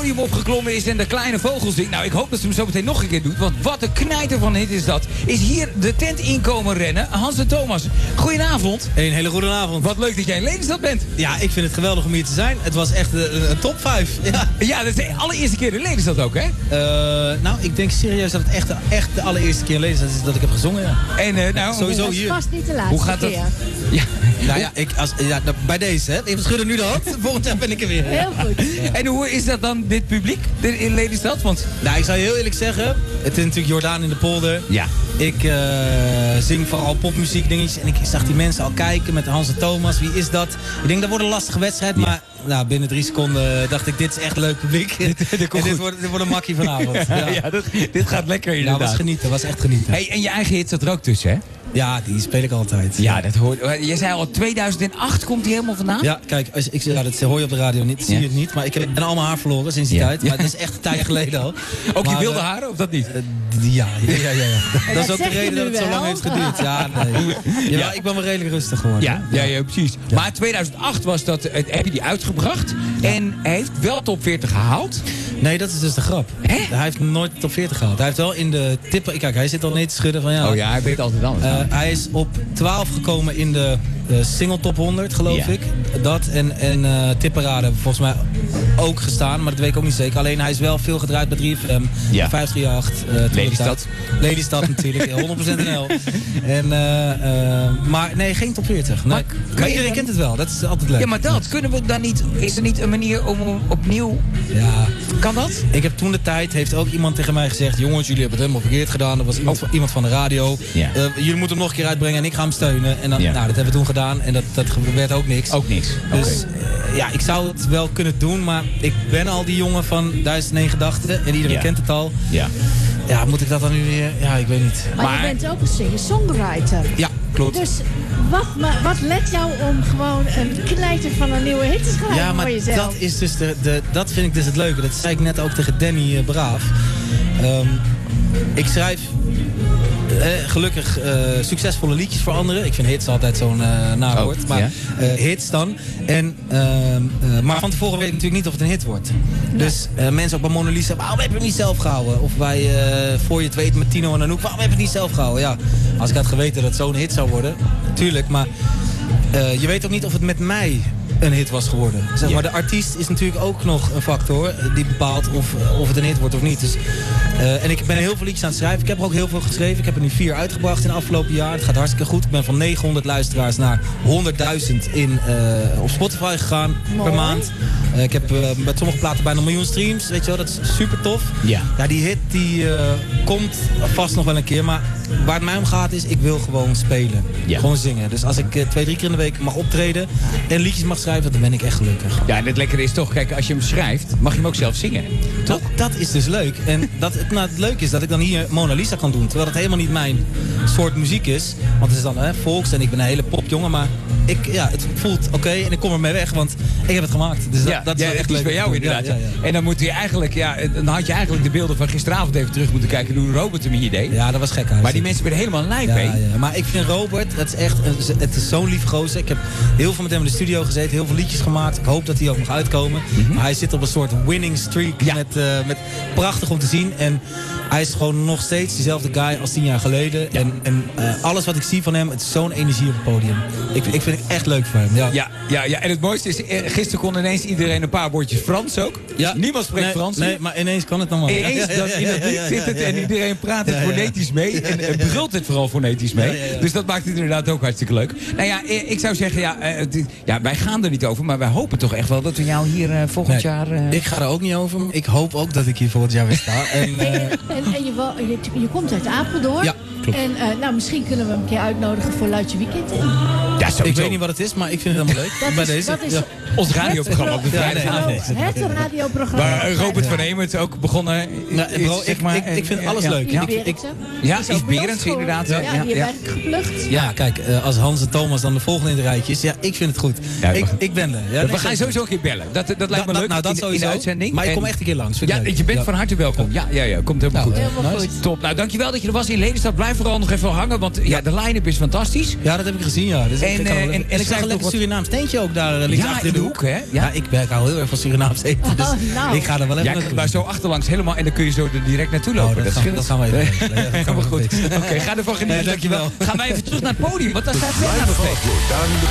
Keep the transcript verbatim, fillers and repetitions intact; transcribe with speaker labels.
Speaker 1: podium opgeklommen is en de kleine vogels zingt. Nou, ik hoop dat ze hem zo meteen nog een keer doet. Want wat een knijter van hit is dat. Is hier de tent inkomen rennen. Hans de Thomas, goedenavond.
Speaker 2: Een hele goede avond.
Speaker 1: Wat leuk dat jij in Lelystad bent.
Speaker 2: Ja, ik vind het geweldig om hier te zijn. Het was echt een, een top vijf. Ja.
Speaker 1: Ja, dat is de allereerste keer in Lelystad ook, hè?
Speaker 2: Uh, nou, ik denk serieus dat het echt de, echt de allereerste keer in Lelystad is dat ik heb gezongen, ja.
Speaker 1: En uh, nou,
Speaker 2: sowieso
Speaker 3: dat is
Speaker 2: hier.
Speaker 3: vast niet de laatste
Speaker 1: hoe gaat dat?
Speaker 3: keer.
Speaker 1: Ja.
Speaker 2: Nou ja, ik, als, ja nou, bij deze, hè. Even schudden nu de hand. Volgend jaar ben ik er weer.
Speaker 3: Heel goed.
Speaker 1: Ja. En hoe is dat dan, dit publiek dit in Lelystad? Want...
Speaker 2: Nou, ik zou je heel eerlijk zeggen, het is natuurlijk Jordaan in de polder.
Speaker 1: Ja.
Speaker 2: Ik uh, zing vooral popmuziek dingetjes en ik zag die mensen al kijken met Hans en Thomas. Wie is dat? Ik denk dat wordt een lastige wedstrijd,
Speaker 1: ja.
Speaker 2: maar nou, binnen drie seconden dacht ik, dit is echt leuk publiek. dit, dit, dit, wordt, dit wordt een makkie vanavond.
Speaker 1: Ja, ja dit, dit gaat lekker inderdaad.
Speaker 2: Ja, was genieten, was echt genieten.
Speaker 1: Hey, en je eigen hit zat er ook tussen, hè?
Speaker 2: Ja, die speel ik altijd.
Speaker 1: Ja, dat hoort. Je zei al, tweeduizend acht komt die helemaal vandaan?
Speaker 2: Ja, kijk, als, ik, ja, dat hoor je op de radio niet, zie je het niet. Maar ik heb, ben allemaal haar verloren sinds die
Speaker 1: ja.
Speaker 2: tijd. Maar het is echt een tijd geleden al.
Speaker 1: Ook
Speaker 2: maar,
Speaker 1: je wilde
Speaker 2: uh,
Speaker 1: haren, of dat niet?
Speaker 2: Uh, ja, ja, ja, ja, ja. Dat is ook de reden dat het zo
Speaker 3: wel.
Speaker 2: lang heeft geduurd. Ja, nee. Ja,
Speaker 1: Ja.
Speaker 2: ik ben wel redelijk rustig geworden.
Speaker 1: Ja, ja, ja, precies. Ja. Maar tweeduizend acht was dat, heb je die uitgebracht. Ja. En hij heeft wel top veertig gehaald.
Speaker 2: Nee, dat is dus de grap.
Speaker 1: Hè?
Speaker 2: Hij heeft nooit de top veertig gehaald. Hij heeft wel in de tippen... Kijk, hij zit al niet te schudden van ja...
Speaker 1: Oh ja, hij weet altijd anders.
Speaker 2: Uh, hij is op twaalf gekomen in de uh, single top honderd, geloof
Speaker 1: ja.
Speaker 2: ik. Dat en, en uh, tipparade hebben volgens mij ook gestaan. Maar dat weet ik ook niet zeker. Alleen hij is wel veel gedraaid bij drie F M.
Speaker 1: Ja.
Speaker 2: vijf drie acht. Uh,
Speaker 1: Lelystad.
Speaker 2: Lelystad natuurlijk. honderd procent N L. En, uh, uh, maar nee, geen top veertig. Nee.
Speaker 1: Maar,
Speaker 2: maar iedereen kent het wel. Dat is altijd leuk.
Speaker 1: Ja, maar dat, kunnen we dan niet... Is er niet een manier om opnieuw...
Speaker 2: Ja.
Speaker 1: Kan dat?
Speaker 2: Ik heb toen de tijd, heeft ook iemand tegen mij gezegd... jongens, jullie hebben het helemaal verkeerd gedaan. Dat was iemand, van, iemand van de radio.
Speaker 1: Ja.
Speaker 2: Uh, jullie moeten hem nog een keer uitbrengen en ik ga hem steunen. En dan,
Speaker 1: Ja.
Speaker 2: nou, dat hebben we toen gedaan en dat, dat werd ook niks.
Speaker 1: Ook niks.
Speaker 2: Dus
Speaker 1: Okay.
Speaker 2: uh, ja, ik zou het wel kunnen doen, maar ik ben al die jongen van duizend één Gedachten. En iedereen
Speaker 1: Ja.
Speaker 2: kent het al.
Speaker 1: Ja.
Speaker 2: Ja, moet ik dat dan nu weer? Ja, ik weet niet.
Speaker 3: Maar,
Speaker 1: Maar-
Speaker 3: je bent ook een singer-songwriter.
Speaker 2: Ja, klopt.
Speaker 3: Dus wat, maar, wat let jou om gewoon een knijter van een nieuwe hit te schrijven
Speaker 2: Ja, maar
Speaker 3: voor jezelf?
Speaker 2: dat is dus de, de, dat vind ik dus het leuke. Dat zei ik net ook tegen Danny uh, Braaf. Um, ik schrijf uh, gelukkig uh, succesvolle liedjes voor anderen. Ik vind hits altijd zo'n uh, nawoord.
Speaker 1: Oh,
Speaker 2: maar
Speaker 1: ja.
Speaker 2: uh, hits dan. En, uh, uh, maar van tevoren weet ik natuurlijk niet of het een hit wordt. Nee. Dus uh, mensen ook bij Mona Lisa, waarom heb je het niet zelf gehouden? Of bij uh, Voor je het weet met Tino en Anouk, waarom heb je het niet zelf gehouden? Ja, als ik had geweten dat het zo'n hit zou worden, tuurlijk. Maar uh, je weet ook niet of het met mij een hit was geworden. Zeg maar, de artiest is natuurlijk ook nog een factor die bepaalt of, of het een hit wordt of niet. Dus, uh, en ik ben heel veel liedjes aan het schrijven. Ik heb er ook heel veel geschreven. Ik heb er nu vier uitgebracht in het afgelopen jaar. Het gaat hartstikke goed. Ik ben van negenhonderd luisteraars naar honderdduizend in, uh, op Spotify gegaan.
Speaker 3: Mooi.
Speaker 2: Per maand. Uh, ik heb uh, met sommige platen bijna een miljoen streams. Weet je wel, dat is super tof.
Speaker 1: Ja.
Speaker 2: Ja, die hit die uh, komt vast nog wel een keer. Maar waar het mij om gaat is, ik wil gewoon spelen.
Speaker 1: Ja.
Speaker 2: Gewoon zingen. Dus als ik uh, twee, drie keer in de week mag optreden en liedjes mag schrijven, dan ben ik echt gelukkig.
Speaker 1: Ja, en het lekkere is toch, kijk, als je hem schrijft, mag je hem ook zelf zingen.
Speaker 2: Dat, dat is dus leuk. En dat, het, nou, het leuke is dat ik dan hier Mona Lisa kan doen. Terwijl het helemaal niet mijn soort muziek is. Want het is dan hè, volks en ik ben een hele popjongen. Maar ik, ja, het voelt oké okay, en ik kom ermee weg. Want ik heb het gemaakt. Dus dat,
Speaker 1: Ja,
Speaker 2: dat is
Speaker 1: ja,
Speaker 2: wel echt
Speaker 1: het is
Speaker 2: leuk.
Speaker 1: bij jou inderdaad.
Speaker 2: Ja, ja, ja.
Speaker 1: En dan, moet je eigenlijk, ja, dan had je eigenlijk de beelden van gisteravond even terug moeten kijken hoe Robert hem hier deed.
Speaker 2: Ja, dat was gek.
Speaker 1: Maar die mensen werden helemaal lijp
Speaker 2: ja,
Speaker 1: mee.
Speaker 2: ja, maar ik vind Robert, het is echt een, het is zo'n lief gozer. Ik heb heel veel met hem in de studio gezeten, heel veel liedjes gemaakt. Ik hoop dat die ook nog uitkomen. Mm-hmm. Maar hij zit op een soort winning streak. Ja. Met, uh, met prachtig om te zien. En hij is gewoon nog steeds dezelfde guy als tien jaar geleden. Ja. En, en uh, alles wat ik zie van hem, het is zo'n energie op het podium. Ik, ik vind het echt leuk voor hem. Ja.
Speaker 1: Ja, ja, ja, en het mooiste is, gisteren kon ineens iedereen een paar woordjes Frans ook.
Speaker 2: Ja.
Speaker 1: Niemand spreekt
Speaker 2: nee,
Speaker 1: Frans.
Speaker 2: Nee, maar ineens kan het dan wel.
Speaker 1: Ineens
Speaker 2: ja, ja,
Speaker 1: dat
Speaker 2: ja,
Speaker 1: in het lied
Speaker 2: ja, ja,
Speaker 1: zit het
Speaker 2: ja, ja,
Speaker 1: en iedereen praat het
Speaker 2: ja, ja.
Speaker 1: fonetisch mee. En uh, brult het vooral fonetisch mee.
Speaker 2: Ja, ja, ja.
Speaker 1: Dus dat maakt het inderdaad ook hartstikke leuk. Nou ja, ik zou zeggen, ja, uh, dit, ja, wij gaan er niet over. Maar wij hopen toch echt wel dat we jou hier uh, volgend
Speaker 2: nee,
Speaker 1: jaar... Uh...
Speaker 2: Ik ga er ook niet over. Ik hoop ook dat ik hier volgend jaar weer sta. En, uh...
Speaker 3: en, en je, wel, je, je komt uit Apeldoorn.
Speaker 2: Ja, klopt.
Speaker 3: En uh, nou, misschien kunnen we hem een keer uitnodigen voor Luidje Weekend.
Speaker 1: Ja,
Speaker 2: ik weet niet wat het is, maar ik vind het helemaal leuk.
Speaker 3: Dat
Speaker 2: Bij
Speaker 3: is,
Speaker 2: deze.
Speaker 3: dat is
Speaker 2: ja.
Speaker 1: Ons radioprogramma op de
Speaker 2: Ja,
Speaker 1: vrijdagavond.
Speaker 2: nee, nee,
Speaker 3: Het radioprogramma.
Speaker 1: Waar Robert van Hemert ook begonnen
Speaker 2: Ja,
Speaker 1: is,
Speaker 2: bro,
Speaker 1: zeg
Speaker 2: ik,
Speaker 1: maar,
Speaker 2: ik, ik vind alles
Speaker 1: ja,
Speaker 2: leuk.
Speaker 1: Ja,
Speaker 2: Ik, ik,
Speaker 1: ja
Speaker 3: Is
Speaker 1: Yves
Speaker 3: ook bij ons
Speaker 1: Berends
Speaker 3: gewoon.
Speaker 1: inderdaad.
Speaker 3: Ja,
Speaker 1: Ja,
Speaker 3: die
Speaker 1: ja,
Speaker 3: hebben
Speaker 1: ja.
Speaker 3: eigenlijk geplucht.
Speaker 2: ja, kijk, uh, als Hans en Thomas dan de volgende in de rijtje is, ja, ik vind het goed.
Speaker 1: Ja,
Speaker 2: ik,
Speaker 1: maar-
Speaker 2: ik ben er. Ja,
Speaker 1: we
Speaker 2: nee,
Speaker 1: gaan je sowieso een keer bellen. Dat, dat lijkt me
Speaker 2: dat-
Speaker 1: leuk
Speaker 2: nou, dat
Speaker 1: in, in de
Speaker 2: sowieso.
Speaker 1: uitzending.
Speaker 2: Maar ik kom
Speaker 1: En-
Speaker 2: echt een keer langs. Vind ik
Speaker 1: Ja,
Speaker 2: leuk.
Speaker 1: je bent
Speaker 2: Ja.
Speaker 1: van harte welkom. Ja, ja, ja, komt helemaal
Speaker 2: Nou,
Speaker 1: goed.
Speaker 3: Helemaal
Speaker 2: Nice.
Speaker 3: goed.
Speaker 1: Top. Nou, dankjewel dat je er was in Lelystad. Blijf vooral nog even hangen, want ja, de line-up is fantastisch.
Speaker 2: Ja, dat heb ik gezien, ja. Dus
Speaker 1: En,
Speaker 2: ik, ik kan
Speaker 1: eh,
Speaker 2: wel-
Speaker 1: en-
Speaker 2: en,
Speaker 1: en
Speaker 2: ik zag
Speaker 1: schrijf
Speaker 2: een lekker
Speaker 1: ook wat-
Speaker 2: Surinaams tentje ook daar eh, links
Speaker 1: Ja,
Speaker 2: achter
Speaker 1: in
Speaker 2: de
Speaker 1: de
Speaker 2: hoek.
Speaker 1: hoek, hè? Ja.
Speaker 2: Ja, ik, ben, ik hou heel erg van Surinaams eten. Dus
Speaker 3: Oh, nou.
Speaker 2: ik ga er wel even
Speaker 1: Jij
Speaker 2: naartoe.
Speaker 1: kan daar zo achterlangs helemaal en dan kun je zo er direct naartoe
Speaker 2: Oh,
Speaker 1: lopen.
Speaker 2: dat, gaan,
Speaker 1: scheelt.
Speaker 2: dat gaan we even fixen. Ja, dat gaan we
Speaker 1: Helemaal
Speaker 2: even
Speaker 1: goed.
Speaker 2: fixen.
Speaker 1: Oké, ga ervan genieten.
Speaker 2: Nee, dankjewel.
Speaker 1: Gaan wij even terug naar het podium, want daar staat Fred aan de
Speaker 4: Live vanaf Jordaan in de